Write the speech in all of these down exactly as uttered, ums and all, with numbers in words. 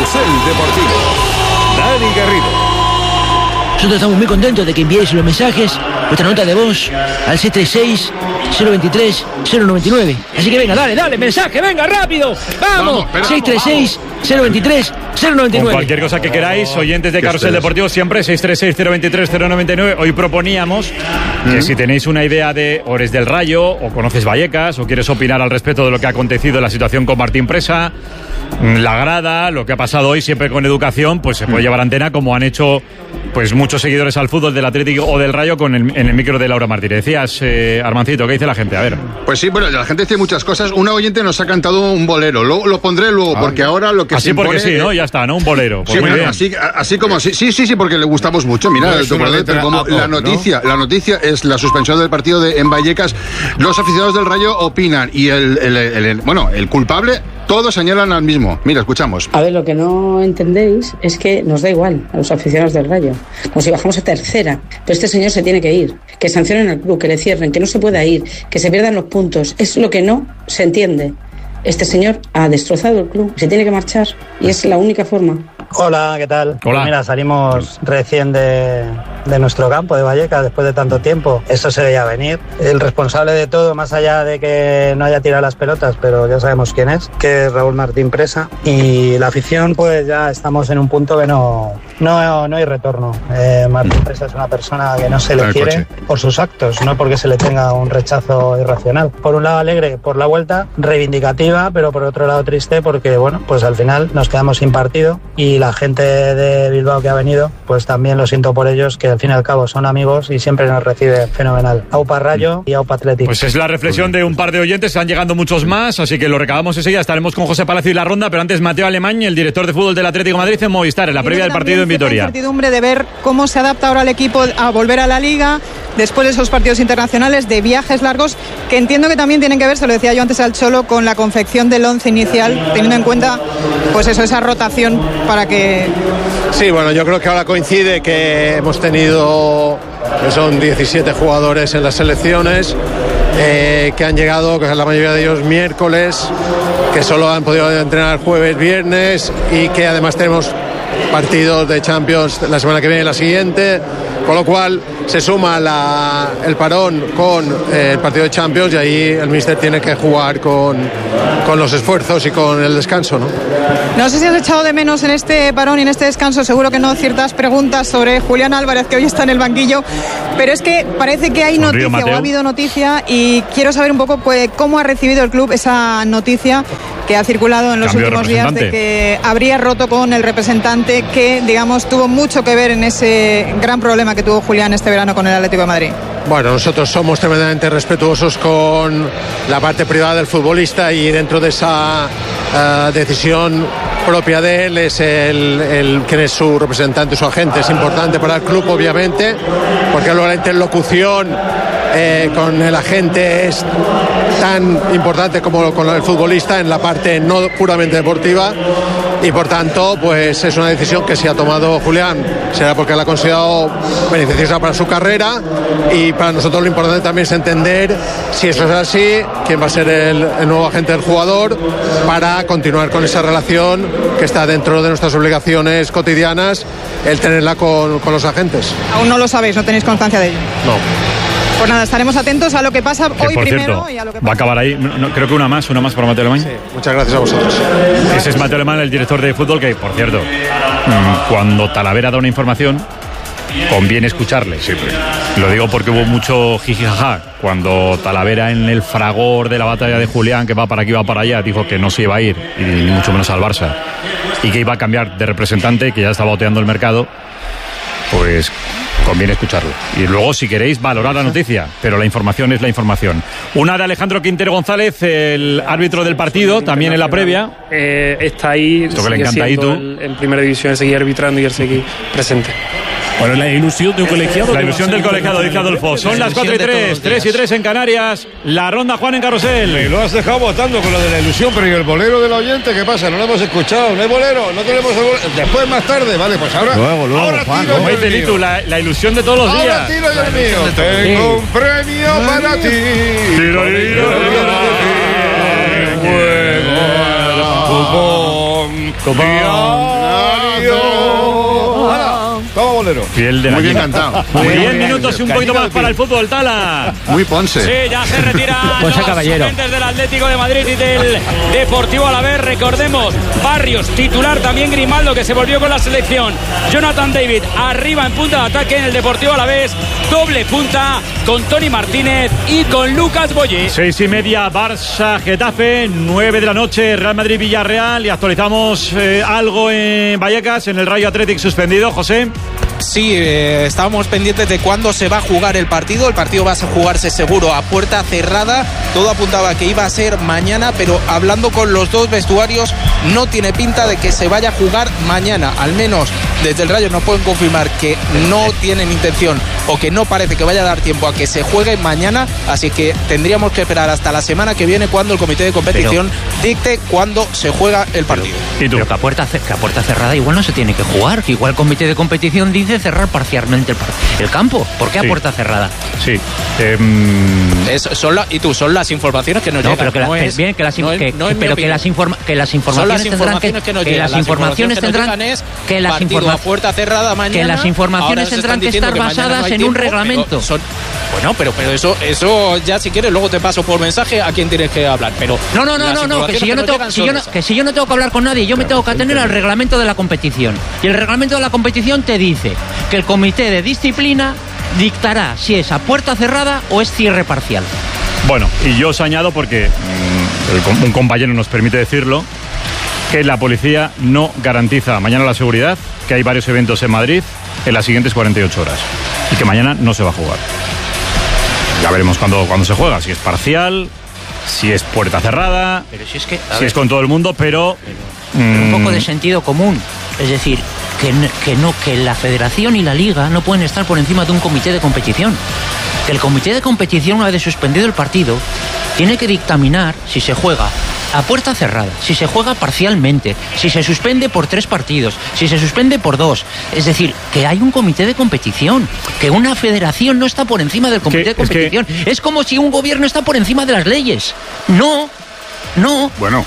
Carrusel Deportivo. Dani Garrido. Nosotros estamos muy contentos de que enviéis los mensajes, vuestra nota de voz, al seis tres seis, cero veintitrés, cero noventa y nueve. Así que venga, dale, dale, mensaje, venga, rápido. ¡Vamos! Vamos seis tres seis, cero veintitrés, cero noventa y nueve. Con cualquier cosa que queráis, oyentes de Carrusel Deportivo, siempre seis tres seis, cero veintitrés, cero noventa y nueve. Hoy proponíamos que mm. si tenéis una idea de o eres del Rayo, o conoces Vallecas, o quieres opinar al respecto de lo que ha acontecido en la situación con Martín Presa, la grada, lo que ha pasado hoy, siempre con educación, pues se puede llevar antena, como han hecho pues muchos seguidores al fútbol del Atlético o del Rayo con el, en el micro de Laura Martínez. Decías, eh, Armancito, ¿qué dice la gente? A ver. Pues sí, bueno, la gente dice muchas cosas. Una oyente nos ha cantado un bolero. Lo, lo pondré luego, ah, porque ahora lo que así se impone... porque sí, ¿no? Ya está, ¿no? Un bolero. Pues sí, muy bueno, bien. así, así como... Sí, sí, sí, sí, porque le gustamos mucho. Mira, no, como la noticia, ¿no? La noticia es la suspensión del partido de, en Vallecas. Los aficionados del Rayo opinan y el, el, el, el bueno, el culpable... Todos señalan al mismo. Mira, escuchamos. A ver, lo que no entendéis es que nos da igual a los aficionados del Rayo. Como si bajamos a tercera. Pero este señor se tiene que ir. Que sancionen al club, que le cierren, que no se pueda ir, que se pierdan los puntos. Es lo que no se entiende. Este señor ha destrozado el club. Se tiene que marchar. Y es la única forma. Hola, ¿qué tal? Hola. Pues mira, salimos recién de, de nuestro campo de Vallecas después de tanto tiempo. Eso se veía venir. El responsable de todo, más allá de que no haya tirado las pelotas, pero ya sabemos quién es, que es Raúl Martín Presa. Y la afición, pues ya estamos en un punto que no, no, no hay retorno. Eh, Martín Presa es una persona que no se le quiere por sus actos, no porque se le tenga un rechazo irracional. Por un lado alegre por la vuelta, reivindicativa, pero por otro lado triste porque, bueno, pues al final nos quedamos sin partido y la gente de Bilbao que ha venido, pues también lo siento por ellos, que al fin y al cabo son amigos y siempre nos recibe fenomenal. Aupa Rayo y Aupa Atlético. Pues es la reflexión de un par de oyentes, están llegando muchos más, así que lo recabamos enseguida. Estaremos con José Palacio y la ronda, pero antes Mateo Alemán, el director de fútbol del Atlético de Madrid en Movistar, en la previa del partido en Vitoria. La incertidumbre de ver cómo se adapta ahora el equipo a volver a la Liga después de esos partidos internacionales, de viajes largos, que entiendo que también tienen que ver, se lo decía yo antes al Cholo, con la confección del once inicial, teniendo en cuenta pues eso, esa rotación para que... Sí, bueno, yo creo que ahora coincide que hemos tenido, que son diecisiete jugadores en las selecciones, eh, que han llegado, que la mayoría de ellos miércoles, que solo han podido entrenar jueves, viernes y que además tenemos partidos de Champions la semana que viene y la siguiente, con lo cual se suma la, el parón con eh, el partido de Champions y ahí el míster tiene que jugar con, con los esfuerzos y con el descanso, ¿no? No sé si has echado de menos en este parón y en este descanso, seguro que no, ciertas preguntas sobre Julián Álvarez, que hoy está en el banquillo, pero es que parece que hay noticia, Mateo. O ha habido noticia, y quiero saber un poco pues, cómo ha recibido el club esa noticia que ha circulado en los Cambio últimos días de que habría roto con el representante que, digamos, tuvo mucho que ver en ese gran problema que tuvo Julián este verano con el Atlético de Madrid. Bueno, nosotros somos tremendamente respetuosos con la parte privada del futbolista y dentro de esa uh, decisión propia de él es el, el quién es su representante, su agente. Es importante para el club, obviamente, porque luego la interlocución eh, con el agente es tan importante como con el futbolista en la parte no puramente deportiva, y por tanto pues es una decisión que se ha tomado Julián, será porque la ha considerado beneficiosa para su carrera, y para nosotros lo importante también es entender si eso es así, quién va a ser el, el nuevo agente del jugador para continuar con esa relación que está dentro de nuestras obligaciones cotidianas, el tenerla con, con los agentes. Aún no lo sabéis, no tenéis constancia de ello. No. Pues nada, estaremos atentos a lo que pasa que, hoy por primero cierto, y a lo que pasa. Va a acabar ahí, no, creo que una más, una más para Mateo Alemán. Sí, muchas gracias a vosotros. Ese es Mateo Alemán, el director de fútbol, que, por cierto, cuando Talavera da una información, conviene escucharle. Siempre. Lo digo porque hubo mucho jijijaja cuando Talavera, en el fragor de la batalla de Julián, que va para aquí, va para allá, dijo que no se iba a ir, y ni mucho menos al Barça, y que iba a cambiar de representante, que ya estaba boteando el mercado. Pues conviene escucharlo. Y luego, si queréis, valorar la noticia, pero la información es la información. Una de Alejandro Quintero González, el árbitro del partido, también en la previa. Eh, está ahí, esto que le encanta ahí tú. El, en primera división, seguir arbitrando y el seguir presente. Bueno, la ilusión de un colegiado. La ilusión del colegiado, dice Adolfo. Son las cuatro y tres, tres y tres en Canarias. La ronda, Juan, en Carrusel. Y lo has dejado votando con lo de la ilusión, pero ¿y el bolero del oyente qué pasa? No lo hemos escuchado. ¿No hay bolero? No tenemos el bolero. Después, más tarde, vale, pues ahora. Luego, luego, ahora Juan. tiro Como dice Litu, la, la ilusión de todos los ahora días. Ahora tiro yo el mío. Tengo un premio para ti. Tiro, tiro, tiro. Juego al fútbol. Toma bolero. Fiel de la Muy bien quinta. cantado. diez minutos y un poquito más para el fútbol, Tala. Muy Ponce. Sí, ya se retira Ponce los Caballero. agentes del Atlético de Madrid y del Deportivo Alavés. Recordemos, Barrios, titular, también Grimaldo, que se volvió con la selección. Jonathan David, arriba en punta de ataque en el Deportivo Alavés. Doble punta con Tony Martínez y con Lucas Boye. Seis y media, Barça, Getafe. Nueve de la noche, Real Madrid, Villarreal. Y actualizamos eh, algo en Vallecas, en el Rayo Athletic suspendido, José. Sí, eh, estábamos pendientes de cuándo se va a jugar el partido. El partido va a jugarse seguro a puerta cerrada. Todo apuntaba que iba a ser mañana, pero hablando con los dos vestuarios, no tiene pinta de que se vaya a jugar mañana. Al menos desde el Rayo nos pueden confirmar que no tienen intención o que no parece que vaya a dar tiempo a que se juegue mañana. Así que tendríamos que esperar hasta la semana que viene, cuando el comité de competición pero, dicte cuándo se juega el partido. Pero, pero que, a puerta, que a puerta cerrada igual no se tiene que jugar. Que igual el comité de competición dice cerrar parcialmente el, el campo. ¿Por qué a sí. puerta cerrada? Sí. Eh, es, son la, y tú, son las informaciones que nos no, llegan. Pero que, no la, es, bien, que las, no que, es, no es pero que las, informa, que las informaciones son las tendrán informaciones que, que, nos que llegan. las informaciones tendrán es que las informaciones a puerta cerrada mañana. Que las informaciones tendrán que estar que basadas no en tiempo, un reglamento. Son, bueno, pero pero eso eso ya si quieres luego te paso por mensaje a quién tienes que hablar. Pero no, no, no, no, no que si yo no tengo, si yo no, que si yo no tengo que hablar con nadie, yo me tengo que atener al reglamento de la competición. Y el reglamento de la competición te dice que el comité de disciplina dictará si es a puerta cerrada o es cierre parcial. Bueno, y yo os añado, porque mmm, el, un compañero nos permite decirlo, que la policía no garantiza mañana la seguridad, que hay varios eventos en Madrid en las siguientes cuarenta y ocho horas y que mañana no se va a jugar. Ya veremos cuándo, cuándo se juega, si es parcial, si es puerta cerrada, pero si es, que, si ver, es con todo el mundo, pero... pero, pero mm, un poco de sentido común, es decir... Que, que no, que la federación y la liga no pueden estar por encima de un comité de competición. Que el comité de competición, una vez suspendido el partido, tiene que dictaminar si se juega a puerta cerrada, si se juega parcialmente, si se suspende por tres partidos, si se suspende por dos. Es decir, que hay un comité de competición, que una federación no está por encima del comité de competición. Es, que... es como si un gobierno está por encima de las leyes. No, no. Bueno.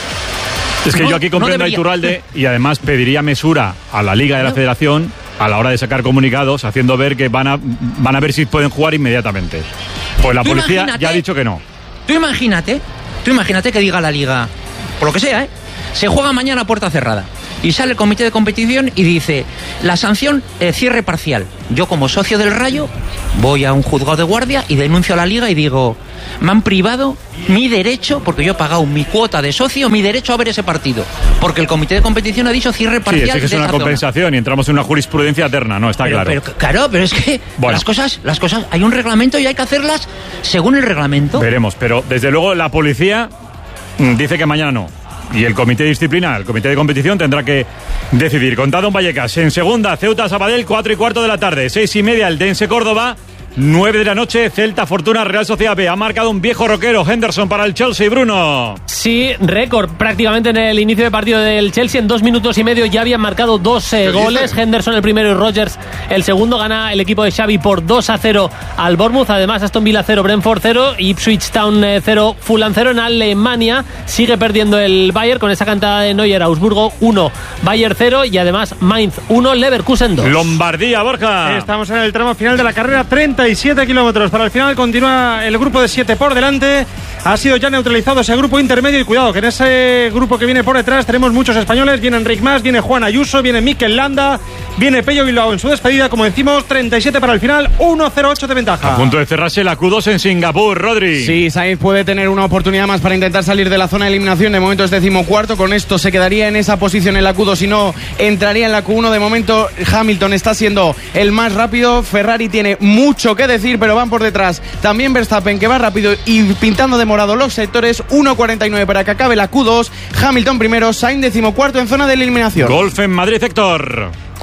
Es que no, yo aquí comprendo no a Iturralde y además pediría mesura a la Liga y a la Federación a la hora de sacar comunicados, haciendo ver que van a, van a ver si pueden jugar inmediatamente. Pues la policía ya ha dicho que no. Tú imagínate, tú imagínate que diga la Liga, por lo que sea, ¿eh? Se juega mañana a puerta cerrada. Y sale el comité de competición y dice, la sanción, eh, cierre parcial. Yo como socio del Rayo voy a un juzgado de guardia y denuncio a la Liga y digo, me han privado mi derecho, porque yo he pagado mi cuota de socio, mi derecho a ver ese partido. Porque el comité de competición ha dicho cierre parcial. Sí, es que es una compensación zona. Y entramos en una jurisprudencia eterna, no, está pero, claro. Pero, claro, pero es que bueno. las cosas, las cosas, hay un reglamento y hay que hacerlas según el reglamento. Veremos, pero desde luego la policía mmm, dice que mañana no. Y el comité de disciplina, el comité de competición tendrá que decidir. Contado en Vallecas, en segunda, Ceuta Sabadell, cuatro y cuarto de la tarde, seis y media, el Dense Córdoba, nueve de la noche, Celta Fortuna Real Sociedad B. Ha marcado un viejo roquero, Henderson, para el Chelsea, Bruno. Sí, récord prácticamente en el inicio de partido del Chelsea. En dos minutos y medio ya habían marcado dos eh, goles. Henderson el primero y Rodgers el segundo. Gana el equipo de Xavi por dos a cero al Bournemouth. Además, Aston Villa cero, Brentford cero, Ipswich Town cero, Fulham cero. En Alemania sigue perdiendo el Bayern con esa cantada de Neuer. Augsburgo uno, Bayern cero y además Mainz uno, Leverkusen dos. Lombardía, Borja. Estamos en el tramo final de la carrera, treinta y siete kilómetros para el final. Continúa el grupo de siete por delante. Ha sido ya neutralizado ese grupo intermedio y cuidado que en ese grupo que viene por detrás tenemos muchos españoles. Viene Enric Mas, viene Juan Ayuso, viene Mikel Landa, viene Pello Bilbao en su despedida. Como decimos, treinta y siete para el final, uno cero ocho de ventaja. A punto de cerrarse la Q dos en Singapur, Rodri. Sí, Sainz puede tener una oportunidad más para intentar salir de la zona de eliminación. De momento es decimocuarto, con esto se quedaría en esa posición en la Q dos y no entraría en la Q uno. De momento Hamilton está siendo el más rápido. Ferrari tiene mucho que decir, pero van por detrás también Verstappen, que va rápido y pintando de morado los sectores. Uno cuarenta y nueve para que acabe la Q dos. Hamilton primero, Sainz decimocuarto en zona de eliminación. Golf en Madrid, Héctor.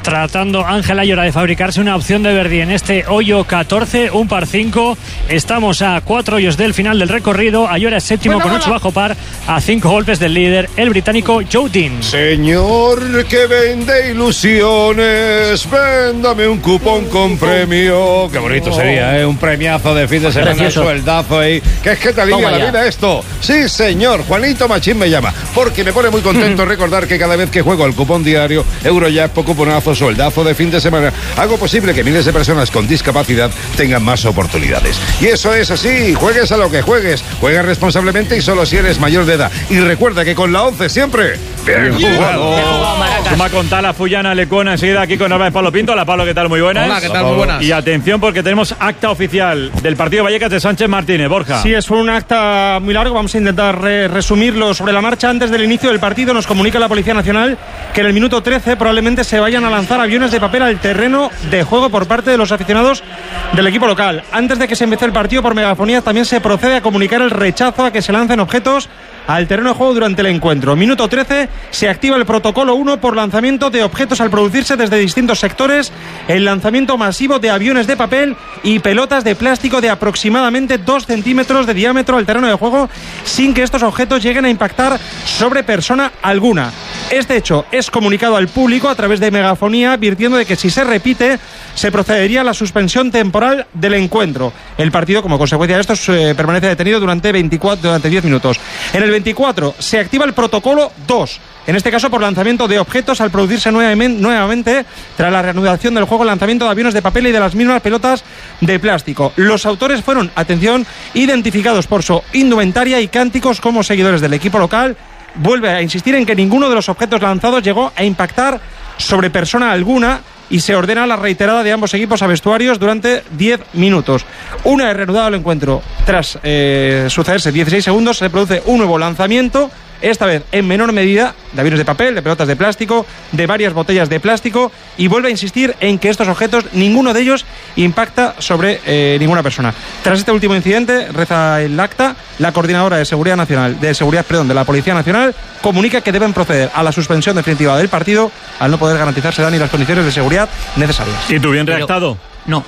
tratando Ángel Ayora de fabricarse una opción de Verdi en este hoyo catorce, un par cinco. Estamos a cuatro hoyos del final del recorrido. Ayora es séptimo bueno, con ocho bajo par, a cinco golpes del líder, el británico Joe Dean. Señor que vende ilusiones, véndame un cupón con premio. Qué bonito sería, ¿eh? Un premiazo de fin de semana, Precioso. sueldazo ahí. Que es que te alivia la vida esto. Sí, señor. Juanito Machín me llama, porque me pone muy contento recordar que cada vez que juego al cupón diario Eurojackpot, cuponazo, sueldazo de fin de semana, hago posible que miles de personas con discapacidad tengan más oportunidades. Y eso es así. Juegues a lo que juegues, juega responsablemente y solo si eres mayor de edad. Y recuerda que con la once siempre bien jugado. Suma con Tala, Fullana, Lecona, enseguida aquí con Álvarez Pablo Pinto. Hola Pablo, ¿qué tal? Muy buenas. Hola, ¿qué tal? Muy buenas. Y atención porque tenemos acta oficial del partido Vallecas de Sánchez Martínez. Borja. Sí, es un acta muy largo. Vamos a intentar re resumirlo sobre la marcha. Antes del inicio del partido nos comunica la Policía Nacional que en el minuto trece probablemente se vayan a lanzar aviones de papel al terreno de juego por parte de los aficionados del equipo local. Antes de que se empiece el partido, por megafonía también se procede a comunicar el rechazo a que se lancen objetos al terreno de juego durante el encuentro. Minuto trece, se activa el protocolo uno por lanzamiento de objetos al producirse desde distintos sectores el lanzamiento masivo de aviones de papel y pelotas de plástico de aproximadamente dos centímetros de diámetro al terreno de juego sin que estos objetos lleguen a impactar sobre persona alguna. Este hecho es comunicado al público a través de megafonía, advirtiendo de que si se repite se procedería a la suspensión temporal del encuentro. El partido, como consecuencia de esto, eh, permanece detenido durante veinticuatro, durante diez minutos. En el veinticuatro se activa el protocolo dos, en este caso por lanzamiento de objetos al producirse nuevamente, nuevamente tras la reanudación del juego, lanzamiento de aviones de papel y de las mismas pelotas de plástico. Los autores fueron, atención, identificados por su indumentaria y cánticos como seguidores del equipo local. Vuelve a insistir en que ninguno de los objetos lanzados llegó a impactar sobre persona alguna y se ordena la reiterada de ambos equipos a vestuarios durante diez minutos. Una vez reanudado el encuentro, tras eh, sucederse dieciséis segundos, se produce un nuevo lanzamiento, esta vez en menor medida, de aviones de papel, de pelotas de plástico, de varias botellas de plástico, y vuelve a insistir en que estos objetos, ninguno de ellos impacta sobre eh, ninguna persona. Tras este último incidente, reza el acta, la coordinadora de seguridad nacional, de seguridad, perdón, de la Policía Nacional, comunica que deben proceder a la suspensión definitiva del partido al no poder garantizarse dan y las condiciones de seguridad necesarias. ¿Y tú bien redactado? No.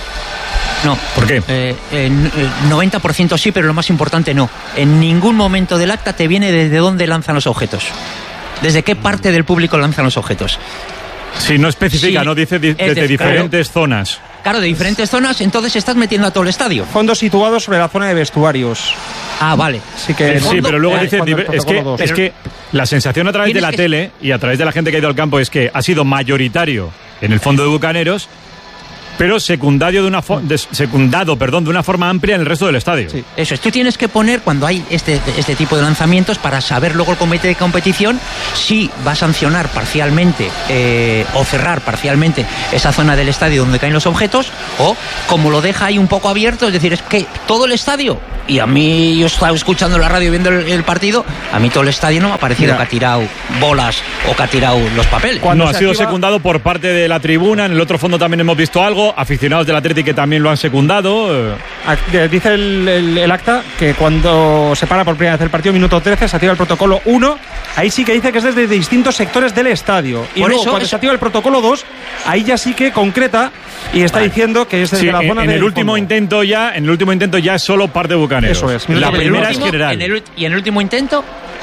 No. ¿Por qué? Eh, eh, noventa por ciento sí, pero lo más importante no. En ningún momento del acta te viene desde dónde lanzan los objetos. ¿Desde qué parte del público lanzan los objetos? Si no especifica, sí, no dice di desde de, diferentes claro, zonas. Claro, de diferentes zonas, entonces estás metiendo a todo el estadio. Fondos situados sobre la zona de vestuarios. Ah, vale. Sí, que sí, pero luego dice, es que, es que la sensación a través de la que... tele y a través de la gente que ha ido al campo es que ha sido mayoritario en el fondo de Bucaneros, pero secundario de una de, secundado perdón, de una forma amplia en el resto del estadio. Sí. Eso es, tú tienes que poner cuando hay este, este tipo de lanzamientos para saber luego el comité de competición si va a sancionar parcialmente eh, o cerrar parcialmente esa zona del estadio donde caen los objetos, o como lo deja ahí un poco abierto, es decir, es que todo el estadio, y a mí yo estaba escuchando la radio viendo el, el partido, a mí todo el estadio no me ha parecido Mira. que ha tirado bolas o que ha tirado los papeles. Cuando no, ha sido activa... secundado por parte de la tribuna, en el otro fondo también hemos visto algo, aficionados del Atlético que también lo han secundado. Dice el, el, el acta que cuando se para por primera vez el partido, minuto trece, se activa el protocolo uno, ahí sí que dice que es desde distintos sectores del estadio. Y por luego eso, cuando eso... se activa el protocolo dos, ahí ya sí que concreta y está vale. diciendo que es desde sí, la zona en, en el último fondo. intento ya, en el último intento ya es solo parte de Bucaneros. Eso es. La primera último, es general. En el, ¿Y en el último intento?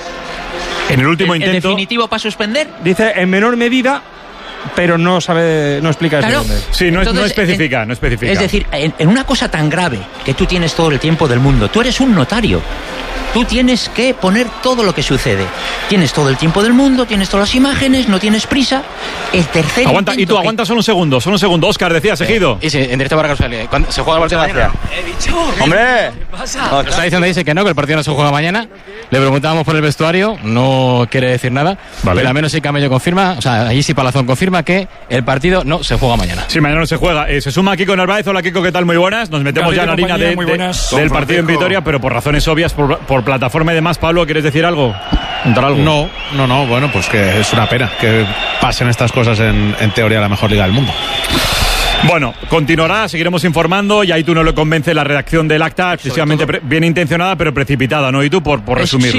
En el último ¿En, intento. ¿En definitivo para suspender? Dice en menor medida, pero no sabe, no explica claro. eso. Sí, no, Entonces, no especifica, en, no especifica. Es decir, en, en una cosa tan grave que tú tienes todo el tiempo del mundo, tú eres un notario. Tú tienes que poner todo lo que sucede. Tienes todo el tiempo del mundo, tienes todas las imágenes, no tienes prisa. El tercer Aguanta, y tú aguanta solo un segundo, solo un segundo. Óscar, decía, seguido. Y sí, en directo para Casualidad. ¿Se juega el partido mañana? He dicho. ¡Hombre! ¿Qué pasa? No, está diciendo, dice que no, que el partido no se juega mañana. Le preguntábamos por el vestuario, no quiere decir nada. Vale. Pero al menos sí Camello confirma, o sea, allí sí Palazón confirma que el partido no se juega mañana. Sí, mañana no se juega. Eh, se suma Kiko Narváez. Hola, Kiko, ¿qué tal? Muy buenas. Nos metemos Carlito, ya en la harina de, de, del partido en Vitoria, pero por razones obvias, por, por plataforma y demás. Pablo, ¿quieres decir algo? algo? No, no, no. Bueno, pues que es una pena que pasen estas cosas en, en teoría la mejor liga del mundo. Bueno, continuará, seguiremos informando y ahí tú no lo convence la redacción del acta, excesivamente bien intencionada pero precipitada, ¿no? Y tú por, por resumirlo. Sí,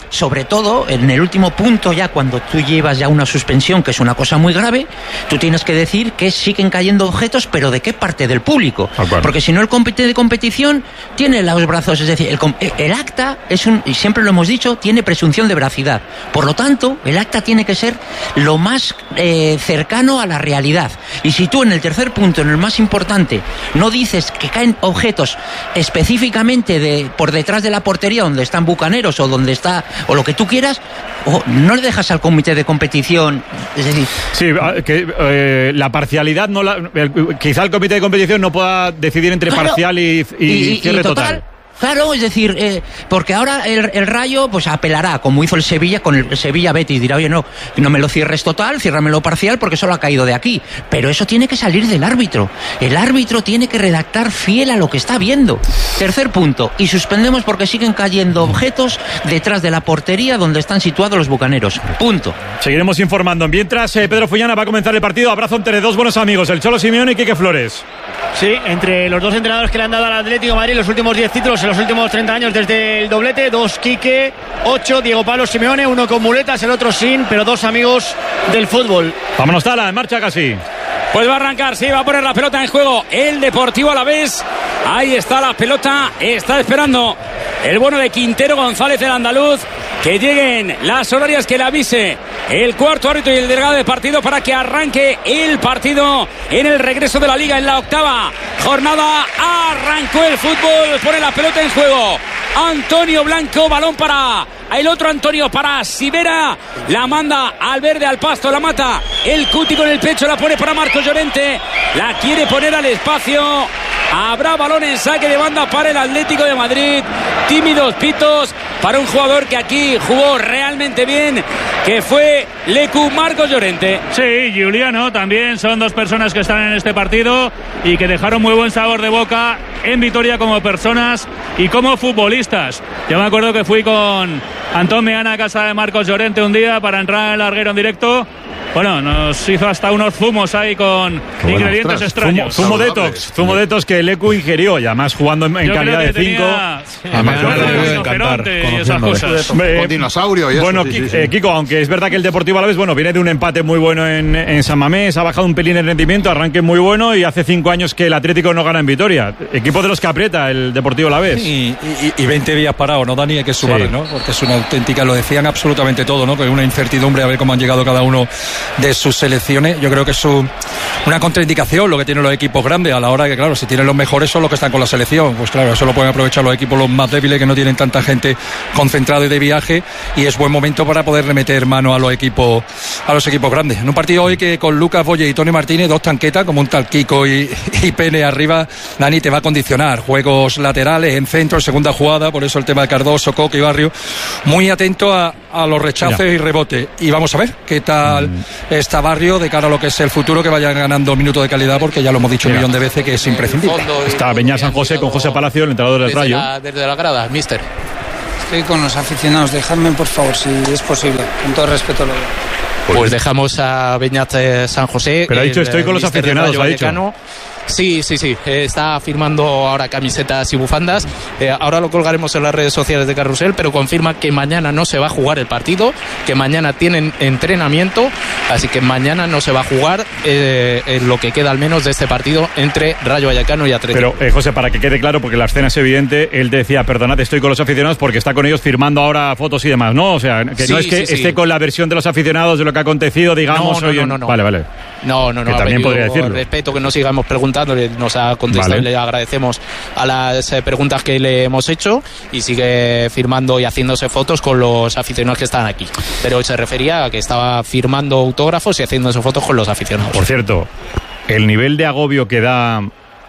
sobre todo en el último punto, ya cuando tú llevas ya una suspensión, que es una cosa muy grave, tú tienes que decir que siguen cayendo objetos, pero ¿de qué parte del público? Porque si no, el comité de competición tiene los brazos, es decir, el, el acta es un, y siempre lo hemos dicho, tiene presunción de veracidad. Por lo tanto, el acta tiene que ser lo más eh, cercano a la realidad. Y si tú en el tercer punto, en el más importante, no dices que caen objetos específicamente de por detrás de la portería donde están Bucaneros o donde está o lo que tú quieras, o no le dejas al comité de competición, es decir, sí, que eh, la parcialidad no la, el, quizá el comité de competición no pueda decidir entre claro, parcial y, y, y cierre y total, total. Claro, es decir, eh, porque ahora el, el Rayo pues apelará, como hizo el Sevilla con el Sevilla Betis, dirá, oye, no, no me lo cierres total, ciérramelo parcial porque solo ha caído de aquí. Pero eso tiene que salir del árbitro. El árbitro tiene que redactar fiel a lo que está viendo. Tercer punto, y suspendemos porque siguen cayendo objetos detrás de la portería donde están situados los Bucaneros. Punto. Seguiremos informando. Mientras eh, Pedro Fullana va a comenzar el partido, abrazo entre dos buenos amigos, el Cholo Simeone y Quique Flores. Sí, entre los dos entrenadores que le han dado al Atlético de Madrid los últimos diez títulos en los últimos treinta años desde el doblete, dos Quique, ocho Diego Pablo Simeone, uno con muletas, el otro sin, pero dos amigos del fútbol. Vámonos, Tala, en marcha casi. Pues va a arrancar, sí, va a poner la pelota en juego el Deportivo Alavés. Ahí está la pelota, está esperando el bueno de Quintero González, el andaluz, que lleguen las horarias, que le avise el cuarto árbitro y el delegado de partido para que arranque el partido en el regreso de la Liga en la octava jornada. Arrancó el fútbol, pone la pelota en juego Antonio Blanco, balón para el otro Antonio, para Sivera, la manda al verde, al pasto, la mata el Cuti con el pecho, la pone para Marcos Llorente, la quiere poner al espacio. Habrá balón en saque de banda para el Atlético de Madrid. Tímidos pitos para un jugador que aquí jugó realmente bien, que fue Lecu, Marcos Llorente. Sí, Giuliano también son dos personas que están en este partido y que dejaron muy buen sabor de boca en Vitoria como personas y como futbolistas. Yo me acuerdo que fui con Antón Meana a casa de Marcos Llorente un día para entrar en el larguero en directo. Bueno, nos hizo hasta unos zumos ahí con bueno, ingredientes ostras, extraños. Zumo, zumo detox, zumo detox que Lecu ingirió, y además jugando en, en calidad de cinco. Sí, a mí me debe encantar y esas cosas. Con dinosaurio y eso. Bueno, sí, sí, sí. Eh, Kiko, aunque es verdad que el Deportivo Alavés, bueno, viene de un empate muy bueno en, en San Mamés, ha bajado un pelín el rendimiento, arranque muy bueno, y hace cinco años que el Atlético no gana en Vitoria. Equipo de los que aprieta el Deportivo Alavés. Y, y, y veinte días parado, ¿no, Dani? Hay que sumarle, sí. ¿no? Porque es una auténtica, lo decían absolutamente todo, ¿no? Pero una incertidumbre a ver cómo han llegado cada uno de sus selecciones. Yo creo que es un, una contraindicación lo que tienen los equipos grandes a la hora que, claro, si tienen los mejores son los que están con la selección. Pues claro, eso lo pueden aprovechar los equipos los más débiles, que no tienen tanta gente concentrada y de viaje, y es buen momento para poderle meter mano a los equipos a los equipos grandes. En un partido hoy que con Lucas Boye y Tony Martínez, dos tanquetas, como un tal Kiko y, y Pene arriba, Dani, te va a condicionar. Juegos laterales, en centro, en segunda jugada, por eso el tema de Cardoso, Coque y Barrio. Muy atento a, a los rechazos Mira. y rebotes. Y vamos a ver qué tal mm. está Barrio de cara a lo que es el futuro, que vayan ganando minutos de calidad, porque ya lo hemos dicho Mira. un millón de veces que es imprescindible. Está Beñat San José con José Palacio, el entrenador del Rayo. La, desde la grada, mister. Estoy con los aficionados, dejadme por favor, si es posible, con todo respeto lo digo. Pues dejamos a Beñat San José. Pero ha dicho, estoy con los aficionados, ha dicho. Sí, sí, sí. Eh, está firmando ahora camisetas y bufandas. Eh, ahora lo colgaremos en las redes sociales de Carrusel, pero confirma que mañana no se va a jugar el partido, que mañana tienen entrenamiento, así que mañana no se va a jugar eh, en lo que queda al menos de este partido entre Rayo Vallecano y Atlético. Pero, eh, José, para que quede claro, porque la escena es evidente, él decía, perdonad, estoy con los aficionados porque está con ellos firmando ahora fotos y demás, ¿no? O sea, que sí, no es que sí, esté sí. con la versión de los aficionados de lo que ha acontecido, digamos. No, no, no, no, no. Vale, vale. No, no, no. Que también podría decirlo. Respeto que no sigamos preguntando, nos ha contestado vale. y le agradecemos a las preguntas que le hemos hecho, y sigue firmando y haciéndose fotos con los aficionados que están aquí. Pero se refería a que estaba firmando autógrafos y haciéndose fotos con los aficionados. Por cierto, el nivel de agobio que da,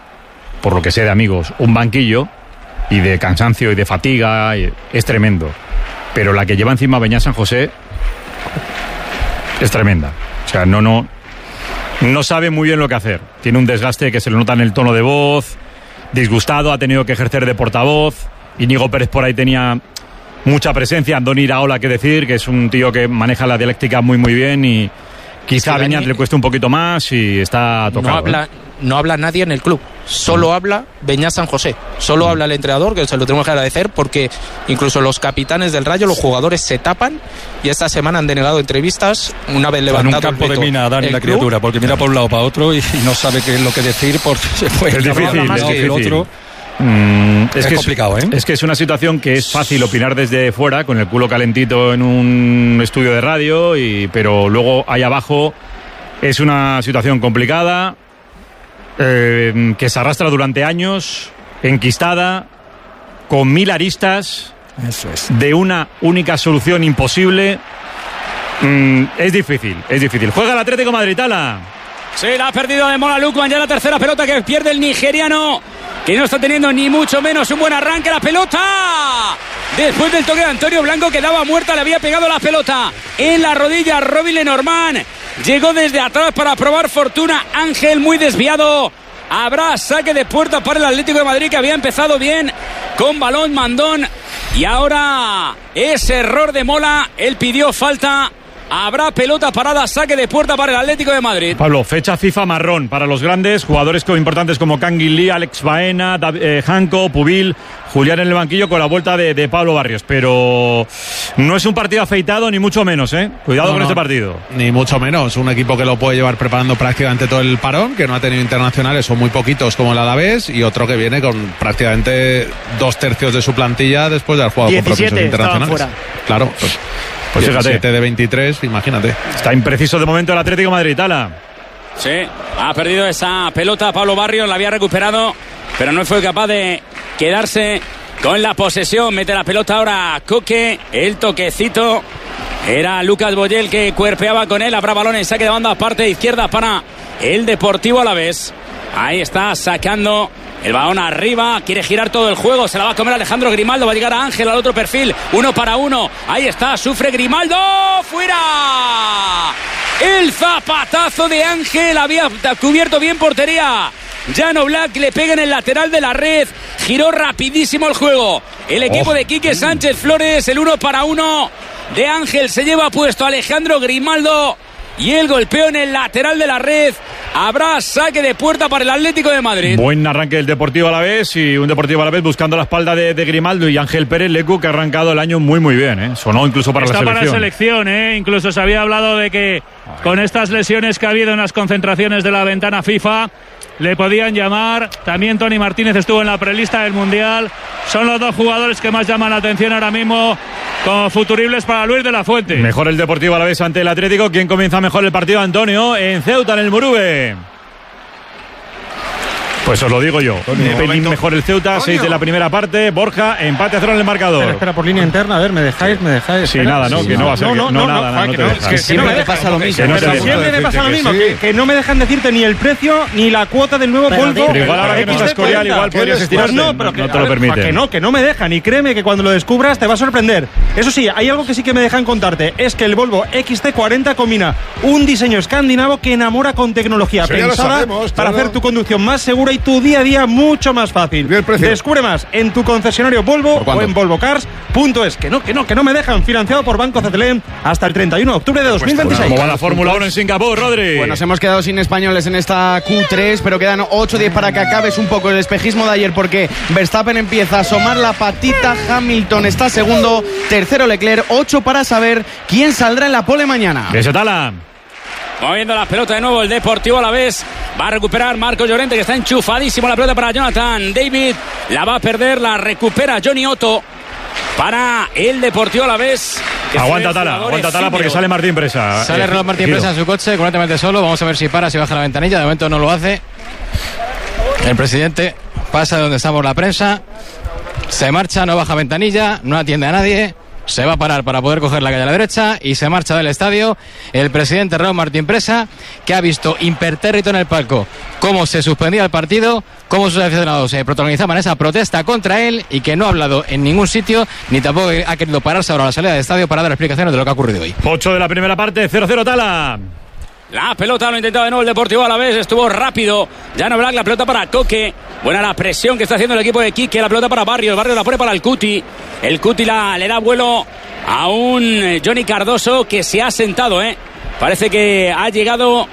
por lo que sé de amigos, un banquillo, y de cansancio y de fatiga, es tremendo. Pero la que lleva encima Beñat San José es tremenda. O sea, no, no, no sabe muy bien lo que hacer. Tiene un desgaste que se le nota en el tono de voz, disgustado, ha tenido que ejercer de portavoz. Íñigo Pérez por ahí tenía mucha presencia, Andoni Iraola, que decir, que es un tío que maneja la dialéctica muy muy bien, y quizá a Beñat le cueste un poquito más y está tocado. No habla, ¿eh? no habla nadie en el club. Solo habla Beñat San José, solo habla el entrenador, que se lo tenemos que agradecer, porque incluso los capitanes del Rayo, los jugadores se tapan, y esta semana han denegado entrevistas una vez levantado en un campo el veto de mina, Dani, la club. criatura, porque mira por un lado para otro y, y no sabe qué es lo que decir porque se fue es difícil, más es que el difícil. otro. Mm, es, es que complicado, es, ¿eh? Es que es una situación que es fácil opinar desde fuera, con el culo calentito en un estudio de radio, y, pero luego ahí abajo es una situación complicada, eh, que se arrastra durante años, enquistada, con mil aristas, Eso es. de una única solución imposible. Mm, es difícil, es difícil. Juega el Atlético Madrid, Tala. Sí, la ha perdido de Mola Lukman, ya la tercera pelota que pierde el nigeriano, que no está teniendo ni mucho menos un buen arranque. La pelota, después del toque de Antonio Blanco, que daba muerta, le había pegado la pelota en la rodilla a Robin Lenormand. Llegó desde atrás para probar fortuna Ángel, muy desviado. Habrá saque de puerta para el Atlético de Madrid, que había empezado bien con balón Mandón, y ahora ese error de Mola. Él pidió falta. Habrá pelota parada, saque de puerta para el Atlético de Madrid. Pablo, fecha FIFA marrón para los grandes jugadores importantes como Kangin Lee, Alex Baena, Dav- eh, Janko, Pubil, Julián en el banquillo, con la vuelta de, de Pablo Barrios. Pero no es un partido afeitado, ni mucho menos, ¿eh? Cuidado No, con no, este partido. Ni mucho menos. Un equipo que lo puede llevar preparando prácticamente todo el parón, que no ha tenido internacionales, son muy poquitos como el Alavés, y otro que viene con prácticamente dos tercios de su plantilla después de haber jugado con compromisos internacionales. fuera. Claro, pues, Pues fíjate. siete de veintitrés, imagínate. Está impreciso de momento el Atlético de Madrid, Tala. Sí, ha perdido esa pelota Pablo Barrios, la había recuperado, pero no fue capaz de quedarse con la posesión. Mete la pelota ahora Coque, el toquecito. Era Lucas Boyel que cuerpeaba con él. Habrá balón en saque de banda, parte izquierda para el Deportivo Alavés. Ahí está sacando el balón arriba, quiere girar todo el juego, se la va a comer Alejandro Grimaldo, va a llegar a Ángel al otro perfil, uno para uno, ahí está, sufre Grimaldo, fuera. El zapatazo de Ángel, había cubierto bien portería. Jan Oblak le pega en el lateral de la red, giró rapidísimo el juego. El equipo Oh. de Quique Sánchez Flores, el uno para uno de Ángel, se lleva puesto a Alejandro Grimaldo. Y el golpeo en el lateral de la red. Habrá saque de puerta para el Atlético de Madrid. Buen arranque del Deportivo Alavés, y un Deportivo Alavés buscando la espalda de, de Grimaldo y Ángel Pérez Lecu, que ha arrancado el año muy muy bien, ¿eh? Sonó incluso para Está la selección. para la selección, ¿eh? Incluso se había hablado de que con estas lesiones que ha habido en las concentraciones de la ventana FIFA le podían llamar. También Tony Martínez estuvo en la prelista del Mundial. Son los dos jugadores que más llaman la atención ahora mismo como futuribles para Luis de la Fuente. Mejor el Deportivo Alavés ante el Atlético. ¿Quién comienza mejor el partido, Antonio? En Ceuta, en el Murube. Pues os lo digo yo. Un pelín mejor el Ceuta, seis de la primera parte. Borja, empate a cero en el marcador. Espera, espera, por línea interna, a ver, me dejáis, me dejáis. Sí, espera. nada, ¿no? Que no va a ser que- no, nada, nada, no te dejan. Es que no me dejan. pasa lo mismo. Pero Que no te siempre dejan. me pasa lo Que mismo, sí. que, que no me dejan decirte ni el precio ni la cuota del nuevo Pero Volvo. Pero igual ahora que no estás Corial, igual podrías Pues estirarte. no, pero que, No te lo a ver, permiten. Que no, que no me dejan. Y créeme que cuando lo descubras te va a sorprender. Eso sí, hay algo que sí que me dejan contarte. Es que el Volvo X C cuarenta combina un diseño escandinavo que enamora con tecnología Sí, ya lo pensada sabemos, para todo. hacer tu conducción más segura y tu día a día mucho más fácil. Descubre más en tu concesionario Volvo o en volvocars punto es. Que no, que no, que no me dejan. Financiado por Banco C T L M hasta el treinta y uno de octubre de dos mil veintiséis. ¿Cómo va la Fórmula uno en Singapur, Rodri? Pues nos hemos quedado sin españoles en esta Q tres, pero quedan ocho diez para que acabes un poco el espejismo de ayer, porque Verstappen empieza a asomar la patita, Hamilton está segundo, tercero Leclerc, ocho para saber quién saldrá en la pole mañana. Beso, Tala. Moviendo la pelota de nuevo el Deportivo Alavés. Va a recuperar Marco Llorente, que está enchufadísimo. La pelota para Jonathan David. La va a perder, la recupera Johnny Otto para el Deportivo Alavés. que Aguanta fue Tala, jugador aguanta Tala porque efímero. sale Martín Presa. Sale Eh, Ronald Martín Guido. Presa en su coche, completamente solo. Vamos a ver si para, si baja la ventanilla. De momento no lo hace. El presidente pasa de donde estamos la prensa. Se marcha, no baja ventanilla, no atiende a nadie. Se va a parar para poder coger la calle a la derecha y se marcha del estadio el presidente Raúl Martín Presa, que ha visto impertérrito en el palco cómo se suspendía el partido, cómo sus aficionados se protagonizaban esa protesta contra él, y que no ha hablado en ningún sitio ni tampoco ha querido pararse ahora a la salida del estadio para dar explicaciones de lo que ha ocurrido hoy. ocho de la primera parte, cero cero Tala. La pelota lo ha intentado de nuevo el Deportivo Alavés, estuvo rápido. Jan Oblak, la pelota para Coque. Buena la presión que está haciendo el equipo de Quique. La pelota para Barrios, Barrios la pone para el Cuti. El Cuti la, le da vuelo a un Johnny Cardoso que se ha sentado, ¿eh? Parece que ha llegado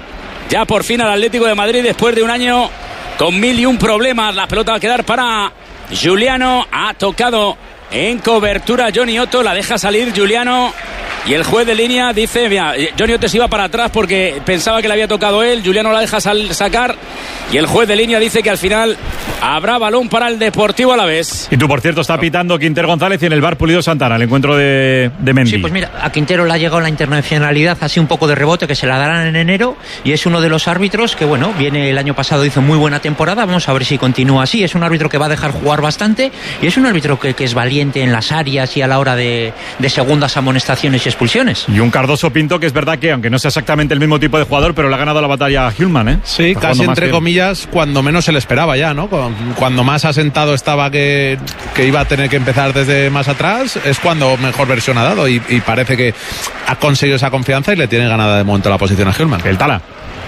ya por fin al Atlético de Madrid después de un año con mil y un problemas. La pelota va a quedar para Giuliano. Ha tocado en cobertura Johnny Otto, la deja salir Giuliano. Y el juez de línea dice, mira, Johnny Otto se iba para atrás porque pensaba que le había tocado él, Giuliano la deja sal- sacar y el juez de línea dice que al final habrá balón para el Deportivo Alavés. Y tú, por cierto, está pitando Quinter González y en el bar Pulido Santana, el encuentro de, de Mendy. Sí, pues mira, a Quintero le ha llegado la internacionalidad así un poco de rebote, que se la darán en enero, y es uno de los árbitros que, bueno, viene el año pasado, hizo muy buena temporada, vamos a ver si continúa así. Es un árbitro que va a dejar jugar bastante y es un árbitro que, que es valiente en las áreas y a la hora de, de segundas amonestaciones y expulsiones. Y un Cardoso Pinto que es verdad que, aunque no sea exactamente el mismo tipo de jugador, pero le ha ganado la batalla a Hillman, ¿eh? Sí, Está casi entre que... comillas, cuando menos se le esperaba ya, ¿no? Cuando más asentado estaba que, que iba a tener que empezar desde más atrás, es cuando mejor versión ha dado y, y parece que ha conseguido esa confianza y le tiene ganada de momento la posición a Hillman. El Tala.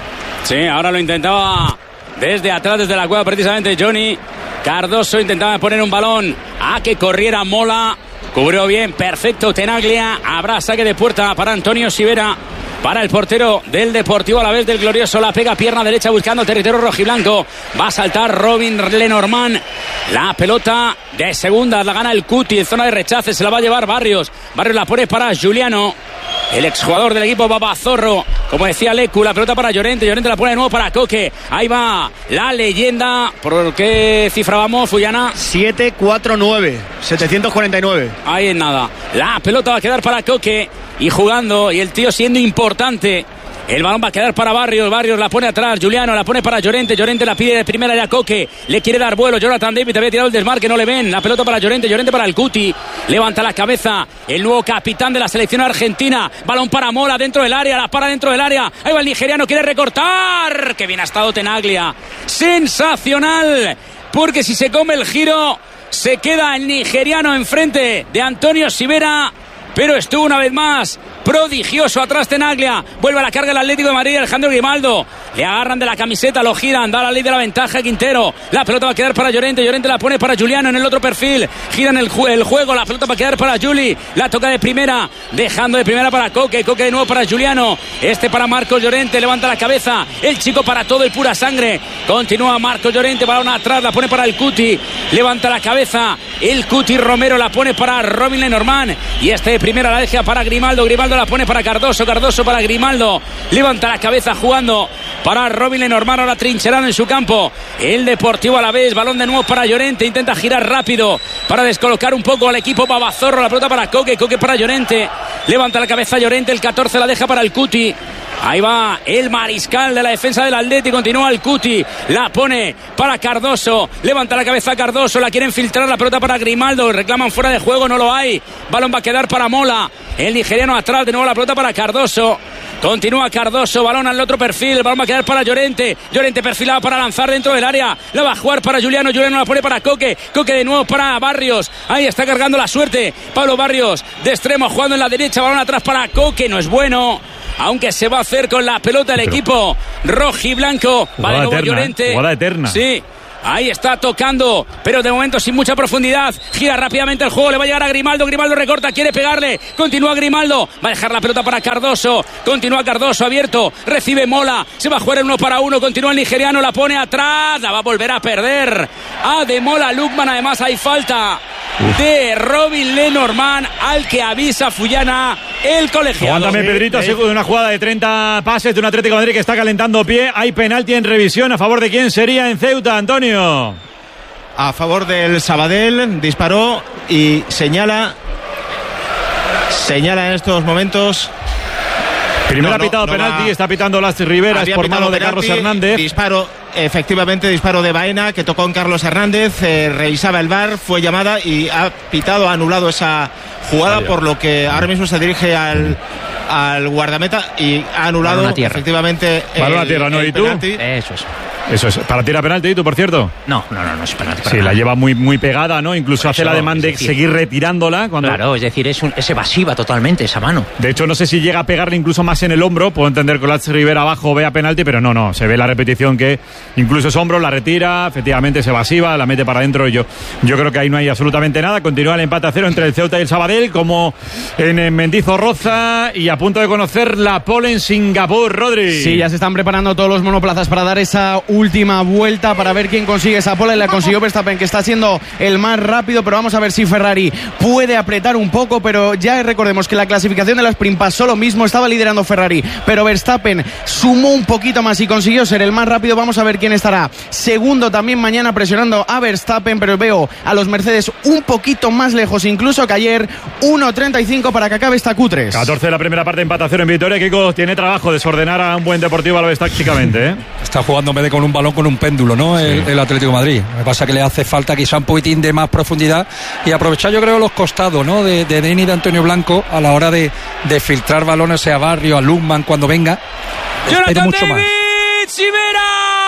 Sí, ahora lo intentaba desde atrás, desde la cueva precisamente Johnny Cardoso, intentaba poner un balón a que corriera Mola. Cubrió bien, perfecto Tenaglia. Habrá saque de puerta para Antonio Sivera, para el portero del Deportivo Alavés, del glorioso. La pega pierna derecha buscando territorio rojiblanco. Va a saltar Robin Lenormand. La pelota de segunda la gana el Cuti en zona de rechace. Se la va a llevar Barrios. Barrios la pone para Giuliano, el exjugador del equipo Babazorro. Como decía Lecu, la pelota para Llorente. Llorente la pone de nuevo para Coque. Ahí va la leyenda. ¿Por qué cifra vamos, Fullana? siete cuatro nueve, setecientos cuarenta y nueve. Ahí en nada. La pelota va a quedar para Coque. Y jugando, y el tío siendo importante. El balón va a quedar para Barrios. Barrios la pone atrás. Giuliano la pone para Llorente. Llorente la pide de primera ya Coque. Le quiere dar vuelo. Jonathan David había tirado el desmarque. No le ven. La pelota para Llorente. Llorente para el Cuti. Levanta la cabeza. El nuevo capitán de la selección argentina. Balón para Mola dentro del área. La para dentro del área. Ahí va el nigeriano. Quiere recortar. Qué bien ha estado Tenaglia. Sensacional. Porque si se come el giro, se queda el nigeriano enfrente de Antonio Sivera. Pero estuvo una vez más prodigioso atrás Tenaglia. Vuelve a la carga el Atlético de Madrid. Alejandro Grimaldo. Le agarran de la camiseta, lo giran, da la ley de la ventaja Quintero. La pelota va a quedar para Llorente. Llorente la pone para Giuliano en el otro perfil. Giran el, ju- el juego. La pelota va a quedar para Juli. La toca de primera. Dejando de primera para Coque. Coque de nuevo para Giuliano. Este para Marcos Llorente. Levanta la cabeza. El chico para todo el pura sangre. Continúa Marcos Llorente. Balón atrás. La pone para el Cuti. Levanta la cabeza. El Cuti Romero la pone para Robin Lenormand. Y este de primera la deja para Grimaldo. Grimaldo la pone para Cardoso. Cardoso para Grimaldo. Levanta la cabeza jugando para Robin Lenormand, ahora trincherado en su campo. El Deportivo Alavés, balón de nuevo para Llorente, intenta girar rápido para descolocar un poco al equipo Babazorro. La pelota para Coque, Coque para Llorente. Levanta la cabeza Llorente, el catorce la deja para el Cuti. Ahí va el mariscal de la defensa del Atleti. Continúa el Cuti. La pone para Cardoso. Levanta la cabeza Cardoso. La quieren filtrar. La pelota para Grimaldo. Reclaman fuera de juego. No lo hay. Balón va a quedar para Mola. El nigeriano atrás. De nuevo la pelota para Cardoso. Continúa Cardoso. Balón al otro perfil. El balón va a quedar para Llorente. Llorente perfilado para lanzar dentro del área. La va a jugar para Giuliano. Giuliano la pone para Coque. Coque de nuevo para Barrios. Ahí está cargando la suerte. Pablo Barrios de extremo jugando en la derecha. Balón atrás para Coque. No es bueno. Aunque se va a hacer con la pelota el Pero, equipo rojiblanco. Va de nuevo eterna, Llorente. ¿eh? Jugada eterna. Sí. Ahí está tocando, pero de momento sin mucha profundidad. Gira rápidamente el juego, le va a llegar a Grimaldo. Grimaldo recorta, quiere pegarle. Continúa Grimaldo, va a dejar la pelota para Cardoso. Continúa Cardoso abierto, recibe Mola. Se va a jugar el uno para uno, continúa el nigeriano, la pone atrás. La va a volver a perder. A de Mola Lukman, además hay falta Uf. de Robin Lenormand, al que avisa Fullana el colegiado. Aguántame, Pedrito, ha sido una jugada de treinta pases de un Atlético de Madrid que está calentando pie. Hay penalti en revisión. ¿A favor de quién sería en Ceuta, Antonio? A favor del Sabadell, disparó y señala señala en estos momentos. Primero no, ha pitado no, penalti, no va. Está pitando Las Riveras por mano de penalti, Carlos Hernández. Disparo, efectivamente, disparo de Baena que tocó en Carlos Hernández, eh, revisaba el V A R, fue llamada y ha pitado, ha anulado esa jugada, Vaya. por lo que ahora mismo se dirige al, al guardameta y ha anulado efectivamente el, a tierra, ¿no? el ¿Y tú? penalti. Eso es. Eso es. ¿Para tirar penalti, tú, por cierto? No, no, no, no es penalti. Sí, la lleva muy, muy pegada, ¿no? Incluso hace el ademán de seguir retirándola. Cuando... Claro, es decir, es, un, es evasiva totalmente esa mano. De hecho, no sé si llega a pegarle incluso más en el hombro. Puedo entender que Lats Rivera abajo vea penalti, pero no, no. Se ve la repetición que incluso es hombro, la retira, efectivamente es evasiva, la mete para adentro. Y yo, yo creo que ahí no hay absolutamente nada. Continúa el empate a cero entre el Ceuta y el Sabadell, como en Mendizorroza, y a punto de conocer la pole en Singapur, Rodri. Sí, ya se están preparando todos los monoplazas para dar esa última vuelta para ver quién consigue esa pole. La consiguió Verstappen, que está siendo el más rápido, pero vamos a ver si Ferrari puede apretar un poco. Pero ya recordemos que la clasificación de la Sprint pasó lo mismo, estaba liderando Ferrari, pero Verstappen sumó un poquito más y consiguió ser el más rápido. Vamos a ver quién estará segundo también mañana presionando a Verstappen, pero veo a los Mercedes un poquito más lejos incluso que ayer. Uno treinta y cinco para que acabe esta Q tres. catorce de la primera parte, empate a cero en Vitoria. Kiko tiene trabajo desordenar a un buen Deportivo Alavés tácticamente, ¿eh? Está jugando en vez de con un balón, con un péndulo, ¿no? Sí. El, el Atlético de Madrid. Me pasa que le hace falta quizá un poquitín de más profundidad y aprovechar, yo creo, los costados, ¿no? De, de Deni y de Antonio Blanco a la hora de, de filtrar balones a Barrio, a Lundman cuando venga. Jonathan mucho David, más. Sivera.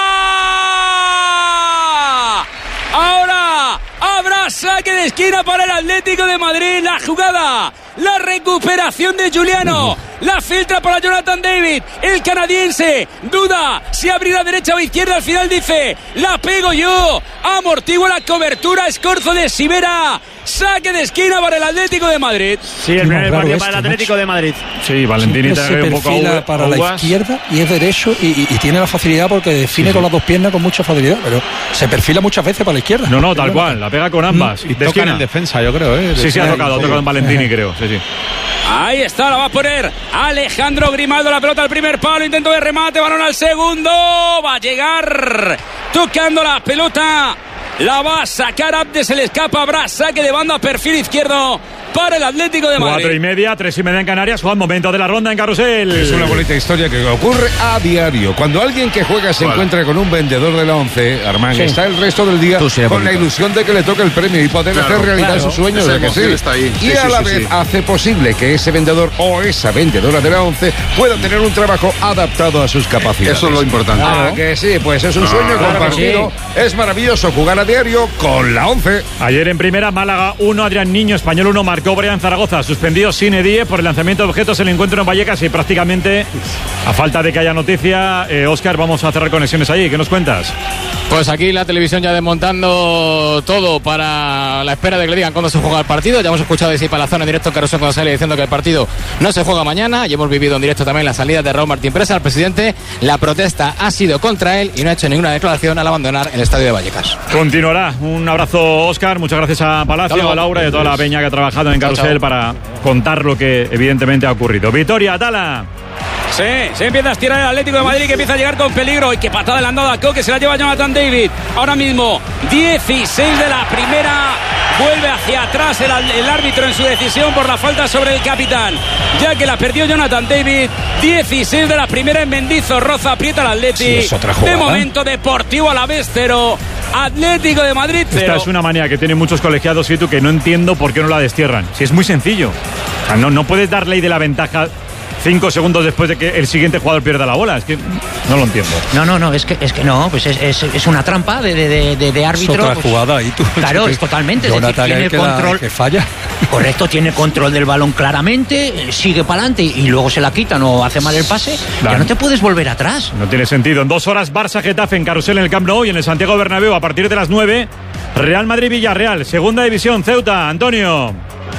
Ahora habrá saque de esquina para el Atlético de Madrid. La jugada, la recuperación de Giuliano, la filtra para Jonathan David, el canadiense duda si abrirá derecha o izquierda, al final dice la pego yo, amortigua la cobertura, escorzo de Sivera, saque de esquina para el Atlético de Madrid. Sí, el primer partido para el Atlético de Madrid. Sí, Valentín se un poco perfila a para la izquierda y es derecho y, y, y tiene la facilidad porque define sí, con las dos piernas con mucha facilidad, pero se perfila muchas veces para la izquierda. No, no, tal cual, la pega con ambas. Mm, y toca en defensa, yo creo, ¿eh? Sí, sí, ha tocado, ha tocado en Valentini, creo. Sí, sí. Ahí está, la va a poner Alejandro Grimaldo, la pelota al primer palo, intento de remate, balón al segundo, va a llegar tocando la pelota, la va a sacar Abde, se le escapa, habrá saque de banda, perfil izquierdo para el Atlético de Madrid. Cuatro y media, tres y media en Canarias. Juan, momento de la ronda en Carrusel. Es una bonita historia que ocurre a diario. Cuando alguien que juega se bueno. encuentra con un vendedor de la once, Armán, sí. está el resto del día con bonito. la ilusión de que le toque el premio y poder claro, hacer realidad claro. sus sueños. De que sí. está ahí. Y sí, a la sí, vez sí. hace posible que ese vendedor o esa vendedora de la once pueda tener un trabajo adaptado a sus capacidades. Eso es lo importante. Ah, claro. que sí, pues es un sueño claro compartido. Sí. Es maravilloso jugar a diario con la once. Ayer en primera, Málaga uno, Adrián Niño, Español uno, marcó Brian Zaragoza, suspendido sin edie por el lanzamiento de objetos en el encuentro en Vallecas y prácticamente, a falta de que haya noticia, eh, Óscar, vamos a cerrar conexiones allí. ¿Qué nos cuentas? Pues aquí la televisión ya desmontando todo para la espera de que le digan cuándo se juega el partido. Ya hemos escuchado decir para la zona en directo en Carrusel cuando sale diciendo que el partido no se juega mañana y hemos vivido en directo también la salida de Raúl Martín Presa, el presidente. La protesta ha sido contra él y no ha hecho ninguna declaración al abandonar el estadio de Vallecas. Continuará. Un abrazo, Óscar. Muchas gracias a Palacio, a Laura y a toda la peña que ha trabajado en Carrusel chao, chao. para contar lo que evidentemente ha ocurrido. Vitoria, Tala. Sí, se empieza a estirar el Atlético de Madrid, que empieza a llegar con peligro. Y qué patada le han dado a Coque, se la lleva Jonathan David. Ahora mismo, dieciséis de la primera. Vuelve hacia atrás el, el árbitro en su decisión por la falta sobre el capitán, ya que la perdió Jonathan David. dieciséis de la primera en Mendizorroza, aprieta el Atleti. Sí, de momento, Deportivo Alavés cero, Atlético de Madrid cero. Esta es una manía que tienen muchos colegiados, Fitu, que no entiendo por qué no la destierran. Si es muy sencillo. O sea, no, no puedes dar ley de la ventaja cinco segundos después de que el siguiente jugador pierda la bola. Es que no lo entiendo. No, no, no, es que, es que no, pues es, es, es una trampa de, de, de, de árbitro. Es otra pues, jugada y tú. Claro, es totalmente. Es decir, tiene el control. Que falla. Correcto, tiene control del balón claramente, sigue para adelante y luego se la quitan o hace mal el pase. Claro. Ya no te puedes volver atrás. No tiene sentido. En dos horas, Barça-Getafe en Carrusel en el Camp Nou y en el Santiago Bernabéu a partir de las nueve. Real Madrid-Villarreal, segunda división, Ceuta. Antonio.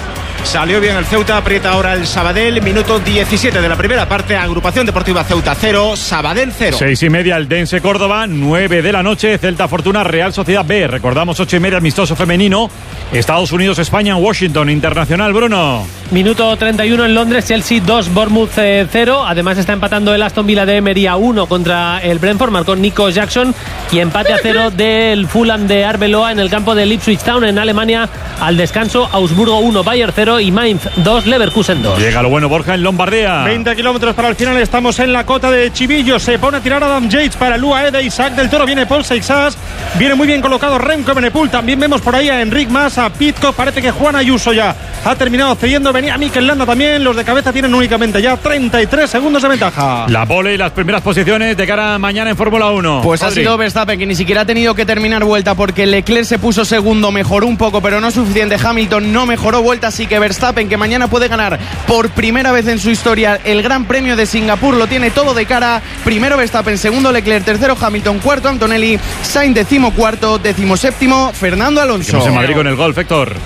Salió bien el Ceuta, aprieta ahora el Sabadell, minuto diecisiete de la primera parte, Agrupación Deportiva Ceuta cero, Sabadell cero. Seis y media el Dense Córdoba, nueve de la noche, Celta Fortuna, Real Sociedad B. Recordamos ocho y media amistoso femenino, Estados Unidos, España en Washington, internacional, Bruno. Minuto treinta y uno en Londres, Chelsea dos, Bournemouth cero. Además está empatando el Aston Villa de Emery a uno contra el Brentford, marcó Nico Jackson. Y empate a cero del Fulham de Arbeloa en el campo del Ipswich Town en Alemania. Al descanso, Augsburgo uno, Bayern cero. cero y Mainz dos, Leverkusen dos. Llega lo bueno, Borja, en Lombardía. veinte kilómetros para el final, estamos en la cota de Chivillo. Se pone a tirar Adam Yates para el U A E de Isaac del Toro. Viene Paul Seixas, viene muy bien colocado Remco Benepul. También vemos por ahí a Enric Mas, a Pitcock. Parece que Juan Ayuso ya ha terminado cediendo. Venía Mikel Landa también. Los de cabeza tienen únicamente ya treinta y tres segundos de ventaja. La pole y las primeras posiciones de cara a mañana en Fórmula uno. Pues Adri. Ha sido Verstappen, que ni siquiera ha tenido que terminar vuelta porque Leclerc se puso segundo, mejoró un poco, pero no suficiente. Hamilton no mejoró vuelta, así que Verstappen, que mañana puede ganar por primera vez en su historia el Gran Premio de Singapur, lo tiene todo de cara. Primero Verstappen, segundo Leclerc, tercero Hamilton, cuarto Antonelli, Sainz decimocuarto, decimoséptimo Fernando Alonso. Seguimos en Madrid con el golf, Héctor.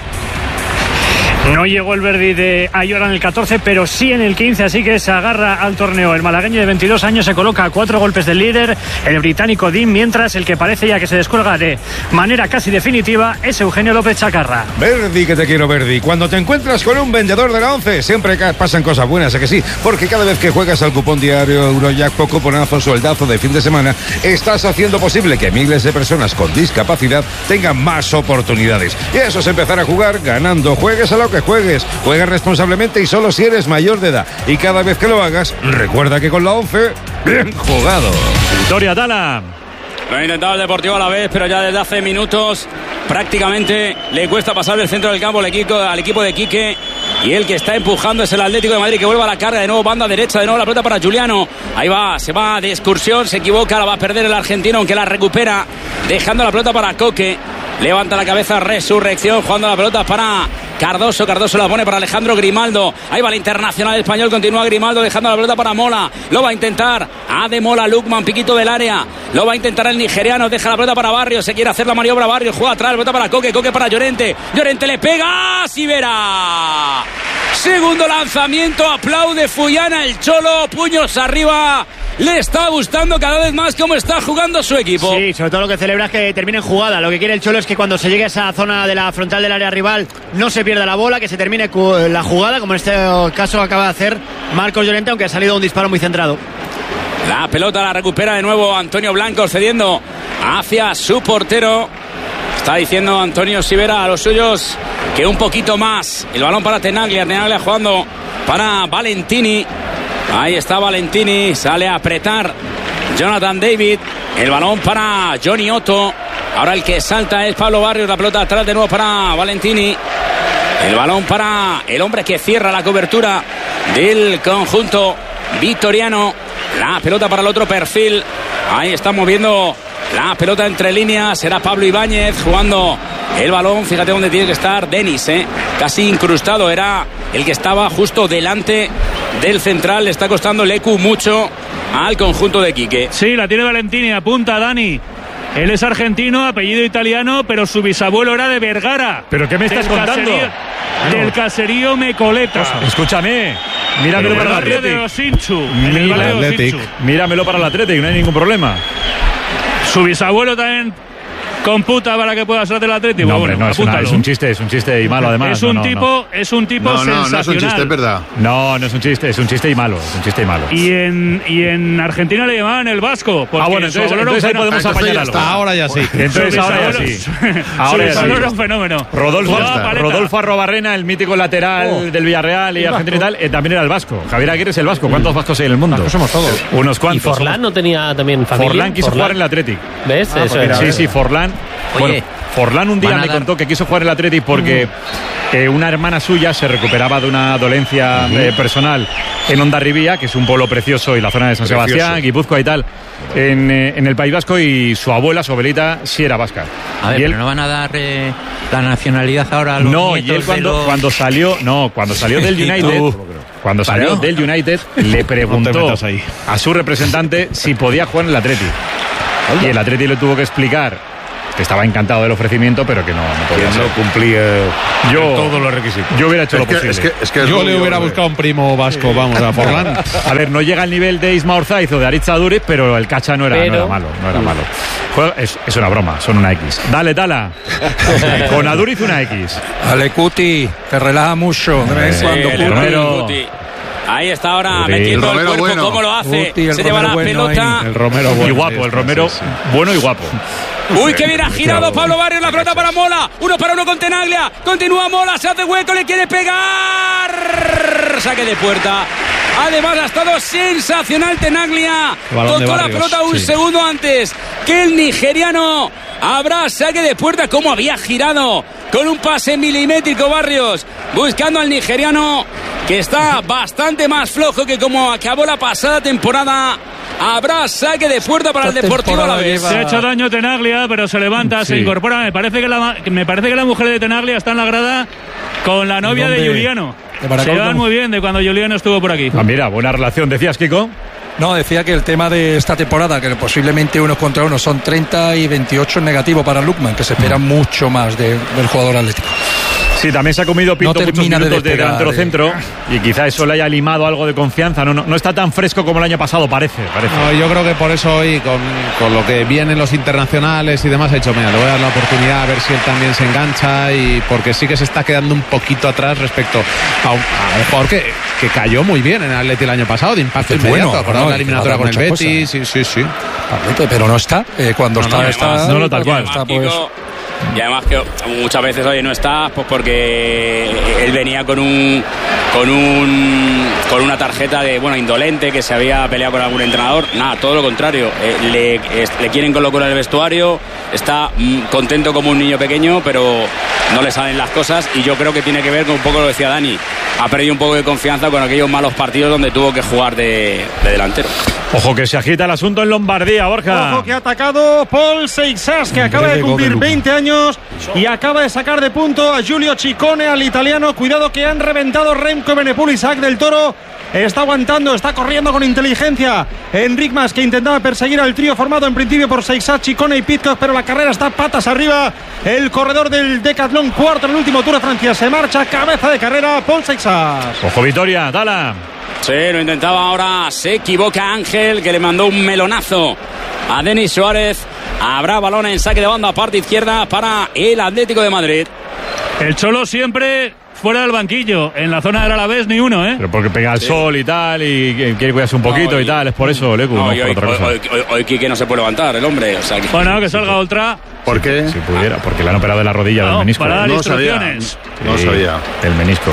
No llegó el Verdi de Ayora en el catorce, pero sí en el quince, así que se agarra al torneo. El malagueño de veintidós años se coloca a cuatro golpes del líder, el británico Dean, mientras el que parece ya que se descuelga de manera casi definitiva es Eugenio López Chacarra. Verdi, que te quiero, Verdi. Cuando te encuentras con un vendedor de la once, siempre pasan cosas buenas, ¿a que sí? Porque cada vez que juegas al cupón diario Eurojackpot, cuponazo, sueldazo de fin de semana, estás haciendo posible que miles de personas con discapacidad tengan más oportunidades. Y eso es empezar a jugar ganando. Juegues a lo que juegues, juega responsablemente y solo si eres mayor de edad. Y cada vez que lo hagas, recuerda que con la once, bien jugado. Victoria Tala. Lo ha intentado el Deportivo a la vez, pero ya desde hace minutos prácticamente le cuesta pasar del centro del campo al equipo, al equipo de Quique. Y el que está empujando es el Atlético de Madrid, que vuelve a la carga de nuevo, banda derecha, de nuevo la pelota para Juliano. Ahí va, se va de excursión, se equivoca, la va a perder el argentino, aunque la recupera, dejando la pelota para Coque. Levanta la cabeza, Resurrección, jugando la pelota para Cardoso. Cardoso la pone para Alejandro Grimaldo. Ahí va el internacional español, continúa Grimaldo, dejando la pelota para Mola. Lo va a intentar a de Mola, Lukman, piquito del área. Lo va a intentar el nigeriano, deja la pelota para Barrios. Se quiere hacer la maniobra Barrios, juega atrás, la pelota para Coque, Coque para Llorente. Llorente le pega, Sivera. Segundo lanzamiento, aplaude Fuyana, el Cholo, puños arriba. Le está gustando cada vez más cómo está jugando su equipo. Sí, sobre todo lo que celebra es que termine en jugada. Lo que quiere el Cholo es que cuando se llegue a esa zona de la frontal del área rival no se pierda la bola, que se termine la jugada, como en este caso acaba de hacer Marcos Llorente, aunque ha salido un disparo muy centrado. La pelota la recupera de nuevo Antonio Blanco, cediendo hacia su portero. Está diciendo Antonio Sivera a los suyos que un poquito más. El balón para Tenaglia, Tenaglia jugando para Valentini. Ahí está Valentini, sale a apretar Jonathan David. El balón para Johnny Otto. Ahora el que salta es Pablo Barrios, la pelota atrás de nuevo para Valentini. El balón para el hombre que cierra la cobertura del conjunto vitoriano. La pelota para el otro perfil. Ahí está moviendo la pelota entre líneas. Será Pablo Ibáñez jugando el balón. Fíjate dónde tiene que estar Denis, ¿eh? Casi incrustado. Era el que estaba justo delante del central. Le está costando el E Q mucho al conjunto de Quique. Sí, la tiene Valentini. Apunta Dani. Él es argentino, apellido italiano, pero su bisabuelo era de Vergara. ¿Pero qué me estás del contando? Caserío, no. Del caserío Mecoleta. Escúchame, míramelo para el Athletic. Míramelo, míramelo para el Athletic, no hay ningún problema. Su bisabuelo también computa para que pueda ser del Atlético. No, hombre, bueno, no, es, una, es un chiste, es un chiste y malo además. Es un no, no, tipo, no. es un tipo no, no, sensacional. No, es un chiste, es verdad. No, no es un chiste, es un chiste y malo, es un chiste y malo. Y en, y en Argentina le llamaban el Vasco. Ah, bueno, entonces, entonces ahí podemos apañar algo. Ahora ya sí. Entonces ahora ya sí. Ahora ya sí. Era un fenómeno. Rodolfo, Rodolfo Arrobarrena, el mítico lateral oh. del Villarreal y Argentina y tal, eh, también era el vasco. Javier Aguirre es el vasco. ¿Cuántos vascos hay en el mundo? Vascos somos todos. Unos cuantos. ¿Y Forlán no tenía también familia? Forlán quiso Forlán. jugar en el Athletic. ¿Ves? Ah, Eso era. Sí, sí, Forlán. Oye, bueno, Forlán un día me contó que quiso jugar en el Athletic porque mm. eh, una hermana suya se recuperaba de una dolencia uh-huh. eh, personal en Hondarribía, que es un pueblo precioso, y la zona de San precioso. Sebastián, Guipúzcoa y tal, en, eh, en el País Vasco, y su abuela, su abuelita, sí era vasca. A ver, y él, pero no van a dar eh, la nacionalidad ahora a los no, y él cuando, los... cuando salió, no, cuando salió del United, cuando salió del United, le preguntó a su representante si podía jugar en el Athletic. Y el Athletic le tuvo que explicar que estaba encantado del ofrecimiento, pero que no, no podía que ser. no cumplía yo, todos los requisitos. Yo hubiera hecho es lo que, posible. Es que, es que yo le hubiera buscado un primo vasco, vamos, a Forlán. A ver, no llega al nivel de Isma Orzaiz o de Aritz Aduriz, pero el Cacha no era, pero... no era malo, no era malo. Es, es una broma, son una X. Dale, Tala. Con Aduriz una X. Ale Cuti, te relaja mucho. De vez en cuando, Cuti. Ahí está ahora Sí, metiendo el el, cuerpo, bueno. cómo lo hace. Uy, el Se lleva la Romero bueno pelota. ahí. El Romero bueno. Y guapo, el Romero bueno y guapo. Uy, que bien ha girado Pablo Barrios, la pelota para Mola. Uno para uno con Tenaglia. Continúa Mola, se hace hueco, le quiere pegar. Saque de puerta. Además ha estado sensacional Tenaglia. Balón de Tocó la Barrios, pelota un sí. segundo antes que el nigeriano. Habrá saque de puerta, como había girado con un pase milimétrico Barrios, buscando al nigeriano, que está bastante más flojo que como acabó la pasada temporada. Habrá saque de puerta para Esta el Deportivo Alavés. Se ha hecho daño Tenaglia, pero se levanta, Sí. se incorpora. Me parece que la me parece que la mujer de Tenaglia está en la grada con la novia de ¿Dónde? Juliano. ¿De Baracaldo? Se llevan muy bien de cuando Juliano estuvo por aquí. Ah, mira, buena relación, decías, Kiko. No, decía que el tema de esta temporada, que posiblemente unos contra unos son treinta y veintiocho en negativo para Lukman, que se espera mucho más de, del jugador atlético. Sí, también se ha comido Pinto No muchos termina de minutos de, despegar, delantero eh. centro y quizá eso le haya limado algo de confianza. No, no, no está tan fresco como el año pasado, parece. parece. No, yo creo que por eso hoy, con, con lo que vienen los internacionales y demás, ha dicho, mira, le voy a dar la oportunidad a ver si él también se engancha, y porque sí que se está quedando un poquito atrás respecto a un, a un jugador que, que cayó muy bien en el Atleti el año pasado, de impacto Es inmediato. bueno, Acordado no, la y que eliminatoria da con el muchas Betis, sí, sí, sí. Pero no está. Eh, cuando No, está, no, y está. además- No, y tal cual. además, Está, pues, Kiko, y además que muchas veces hoy no está, pues porque él venía con un con un con una tarjeta de bueno indolente, que se había peleado con algún entrenador. Nada, todo lo contrario. Eh, le, es- le quieren colocar en el vestuario, está mm, contento como un niño pequeño, pero no le salen las cosas, y yo creo que tiene que ver con un poco lo decía Dani. Ha perdido un poco de confianza con aquellos malos partidos donde tuvo que jugar de, de delantero. Ojo que se agita el asunto en Lombardía, Borja. Ojo que ha atacado Paul Seixas, que acaba de Breve gol cumplir de Luca. veinte años y acaba de sacar de punto a Giulio Ciccone, al italiano. Cuidado que han reventado Remco Evenepoel. Isaac del Toro está aguantando, está corriendo con inteligencia. Enric Mas, que intentaba perseguir al trío formado en principio por Seixas, Ciccone y Pidcock, pero la carrera está patas arriba. El corredor del Decathlon, cuarto en el último Tour de Francia, se marcha, cabeza de carrera Paul Seixas. Ojo, Vitoria, Dala. Sí, lo intentaba ahora, se equivoca Ángel, que le mandó un melonazo a Denis Suárez. Habrá balón en saque de banda, parte izquierda para el Atlético de Madrid. El Cholo siempre fuera del banquillo. En la zona del Alavés ni uno, ¿eh? Pero porque pega el Sí. sol y tal, y quiere cuidarse un poquito No, y- y tal, es por eso, Lecu, no, No, y por hoy, otra cosa. hoy, hoy- hoy Quique no se puede levantar, el hombre. O sea, que... Bueno, que salga Ultra. ¿Por qué? Si pudiera, porque le han operado de la rodilla No, del menisco. para dar No sabía. instrucciones. No Sí, sabía. Del menisco.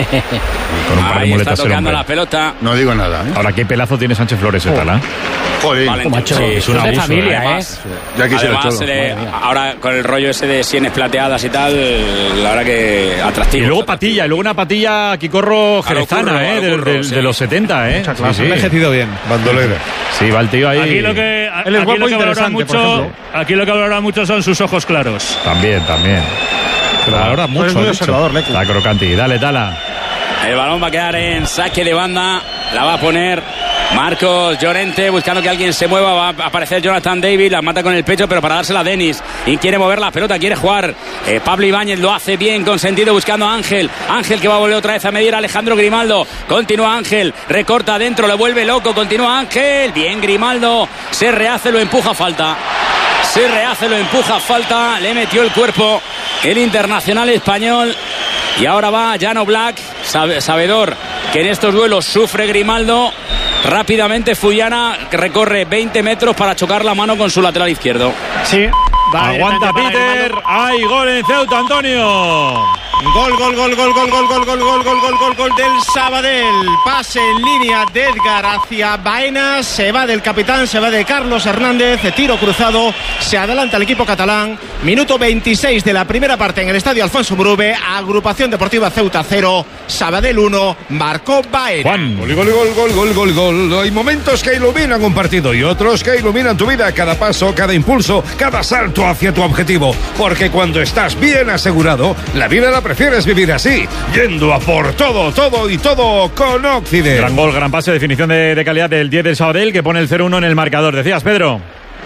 Con un par de Ahí está muletas el tocando hombre. la pelota. No digo nada, ¿eh? Ahora, qué pelazo tiene Sánchez Flores, ¿eh, Tala? Joder. Valentín, macho, sí. es un de abuso, familia, ¿eh? además, Ya quisiera además, el se Cholo. le- ahora con el rollo ese de sienes plateadas y tal, la verdad que Y atractivo. luego patilla, y luego una patilla Quicorro A lo jerezana, curro, a ¿eh? lo De, curro, de- sí. de los setenta, ¿eh? Mucha clase, Sí, ha sí. envejecido bien. Bandolera. Sí, va el tío ahí. Aquí lo que, a- Él es aquí guapo lo e que valora interesante, por mucho, ejemplo. aquí lo que valora mucho son sus ojos claros. También, también. Pero ahora Tú mucho. eres muy ha dicho. observador, Lecu. Está crocanti. Dale, Tala. El balón va a quedar en saque de banda. La va a poner Marcos Llorente, buscando que alguien se mueva. Va a aparecer Jonathan David, la mata con el pecho, pero para dársela a Denis. Y quiere mover la pelota, quiere jugar. Eh, Pablo Ibáñez lo hace bien, con sentido, buscando a Ángel. Ángel que va a volver otra vez a medir a Alejandro Grimaldo. Continúa Ángel, recorta adentro, le vuelve loco. Continúa Ángel. Bien Grimaldo. Se rehace, lo empuja, falta. Se rehace, lo empuja, falta. Le metió el cuerpo el internacional español. Y ahora va Jano Black, sabe- sabedor que en estos duelos sufre Grimaldo. Rápidamente Fuyana, que recorre veinte metros para chocar la mano con su lateral izquierdo. Sí. Aguanta Peter. ¡Hay gol en Ceuta, Antonio! Gol, gol, gol, gol, gol, gol, gol, gol, gol, gol, gol, gol, gol del Sabadell. Pase en línea de Edgar hacia Baena. Se va del capitán, se va de Carlos Hernández. Tiro cruzado. Se adelanta el equipo catalán. Minuto veintiséis de la primera parte en el estadio Alfonso Murube. Agrupación Deportiva Ceuta cero. Sabadell uno. Marcó Baena. Juan. Gol, gol, gol, gol, gol, gol, gol. Hay momentos que iluminan un partido y otros que iluminan tu vida. Cada paso, cada impulso, cada salto hacia tu objetivo. Porque cuando estás bien asegurado, la vida la prefieres vivir así, yendo a por todo, todo y todo con Occident. Gran gol, gran pase, definición de, de calidad del diez del Sabadell, que pone el cero uno en el marcador. Decías, Pedro.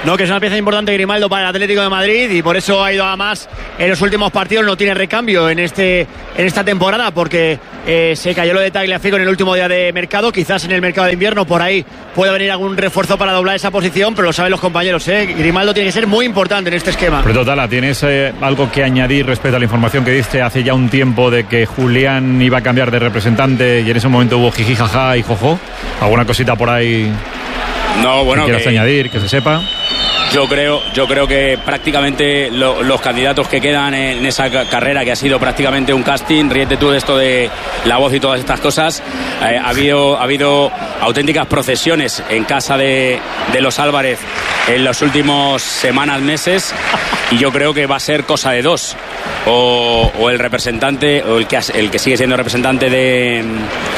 No, que es una pieza importante Grimaldo para el Atlético de Madrid y por eso ha ido a más en los últimos partidos. No tiene recambio en este en esta temporada porque eh, se cayó lo de Tagliafico en el último día de mercado. Quizás en el mercado de invierno por ahí puede venir algún refuerzo para doblar esa posición, pero lo saben los compañeros, ¿eh? Grimaldo tiene que ser muy importante en este esquema. Pero Tala, ¿tienes eh, algo que añadir respecto a la información que diste hace ya un tiempo de que Julián iba a cambiar de representante y en ese momento hubo jiji, jaja y jojo? ¿Alguna cosita por ahí no, bueno, que quieras que... añadir, que se sepa? Yo creo, yo creo que prácticamente lo, los candidatos que quedan en esa carrera, que ha sido prácticamente un casting, ríete tú de esto de La Voz y todas estas cosas, eh, ha, habido, ha habido auténticas procesiones en casa de, de los Álvarez en las últimas semanas, meses, y yo creo que va a ser cosa de dos. O, o el representante, o el que, el que sigue siendo representante de,